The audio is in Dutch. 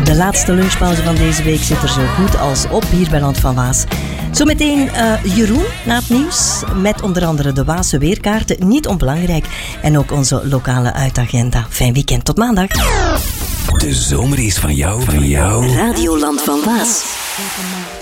De laatste lunchpauze van deze week zit er zo goed als op hier bij Land van Waas. Zometeen Jeroen na het nieuws met onder andere de Waase weerkaarten, niet onbelangrijk. En ook onze lokale uitagenda. Fijn weekend, tot maandag. De zomer is van jou. Radio Land van Waas.